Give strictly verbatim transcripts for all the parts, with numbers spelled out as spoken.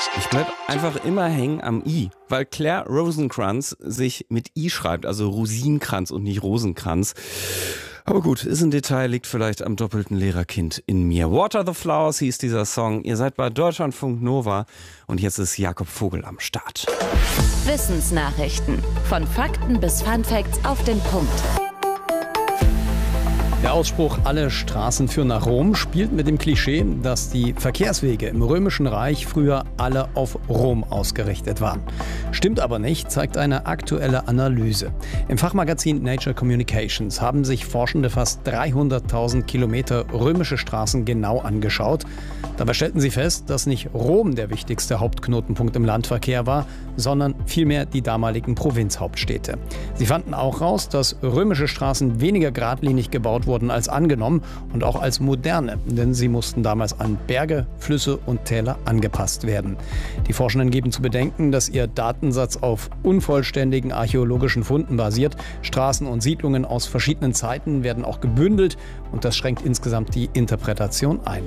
Ich bleib einfach immer hängen am I, weil Claire Rosenkranz sich mit I schreibt, also Rosinenkrantz und nicht Rosenkranz. Aber gut, ist ein Detail, liegt vielleicht am doppelten Lehrerkind in mir. Water the Flowers hieß dieser Song. Ihr seid bei Deutschlandfunk Nova und jetzt ist Jakob Vogel am Start. Wissensnachrichten. Von Fakten bis Funfacts auf den Punkt. Der Ausspruch "Alle Straßen führen nach Rom" spielt mit dem Klischee, dass die Verkehrswege im Römischen Reich früher alle auf Rom ausgerichtet waren. Stimmt aber nicht, zeigt eine aktuelle Analyse. Im Fachmagazin Nature Communications haben sich Forschende fast dreihunderttausend Kilometer römische Straßen genau angeschaut. Dabei stellten sie fest, dass nicht Rom der wichtigste Hauptknotenpunkt im Landverkehr war, sondern vielmehr die damaligen Provinzhauptstädte. Sie fanden auch raus, dass römische Straßen weniger geradlinig gebaut wurden als angenommen und auch als moderne, denn sie mussten damals an Berge, Flüsse und Täler angepasst werden. Die Forschenden geben zu bedenken, dass ihr Datensatz auf unvollständigen archäologischen Funden basiert. Straßen und Siedlungen aus verschiedenen Zeiten werden auch gebündelt und das schränkt insgesamt die Interpretation ein.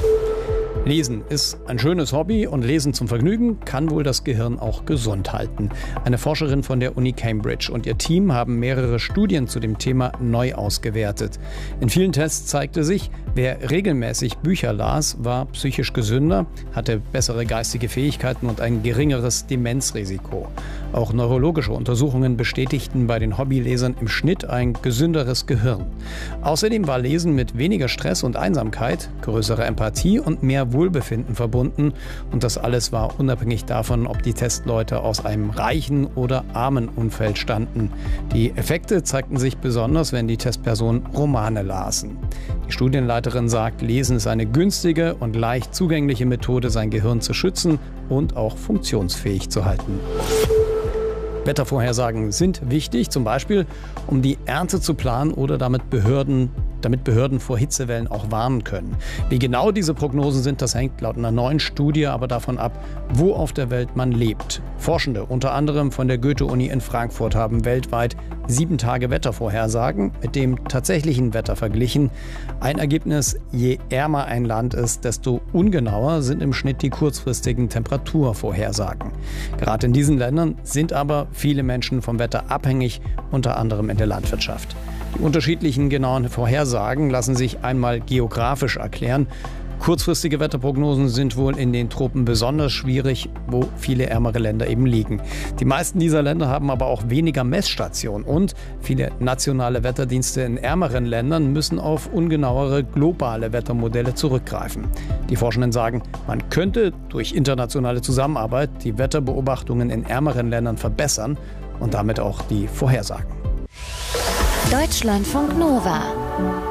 Lesen ist ein schönes Hobby und Lesen zum Vergnügen kann wohl das Gehirn auch gesund halten. Eine Forscherin von der Uni Cambridge und ihr Team haben mehrere Studien zu dem Thema neu ausgewertet. In vielen Tests zeigte sich, wer regelmäßig Bücher las, war psychisch gesünder, hatte bessere geistige Fähigkeiten und ein geringeres Demenzrisiko. Auch neurologische Untersuchungen bestätigten bei den Hobbylesern im Schnitt ein gesünderes Gehirn. Außerdem war Lesen mit weniger Stress und Einsamkeit, größerer Empathie und mehr Wohlbefinden verbunden. Und das alles war unabhängig davon, ob die Testleute aus einem reichen oder armen Umfeld stammten. Die Effekte zeigten sich besonders, wenn die Testpersonen Romane lasen. Die Studienleiterin sagt, Lesen ist eine günstige und leicht zugängliche Methode, sein Gehirn zu schützen und auch funktionsfähig zu halten. Wettervorhersagen sind wichtig, zum Beispiel um die Ernte zu planen oder damit Behörden, damit Behörden vor Hitzewellen auch warnen können. Wie genau diese Prognosen sind, das hängt laut einer neuen Studie aber davon ab, wo auf der Welt man lebt. Forschende, unter anderem von der Goethe-Uni in Frankfurt, haben weltweit sieben Tage Wettervorhersagen mit dem tatsächlichen Wetter verglichen. Ein Ergebnis: Je ärmer ein Land ist, desto ungenauer sind im Schnitt die kurzfristigen Temperaturvorhersagen. Gerade in diesen Ländern sind aber viele Menschen vom Wetter abhängig, unter anderem in der Landwirtschaft. Die unterschiedlichen genauen Vorhersagen lassen sich einmal geografisch erklären. Kurzfristige Wetterprognosen sind wohl in den Tropen besonders schwierig, wo viele ärmere Länder eben liegen. Die meisten dieser Länder haben aber auch weniger Messstationen und viele nationale Wetterdienste in ärmeren Ländern müssen auf ungenauere globale Wettermodelle zurückgreifen. Die Forschenden sagen, man könnte durch internationale Zusammenarbeit die Wetterbeobachtungen in ärmeren Ländern verbessern und damit auch die Vorhersagen. Deutschlandfunk Nova.